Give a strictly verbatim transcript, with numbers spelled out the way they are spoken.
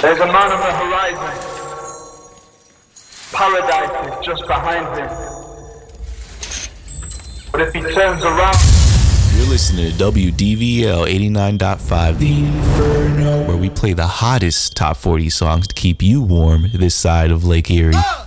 There's a man on the horizon. Paradise is just behind him. But if he turns around... You're listening to W D V L eighty-nine point five, The Inferno, where we play the hottest top forty songs to keep you warm this side of Lake Erie.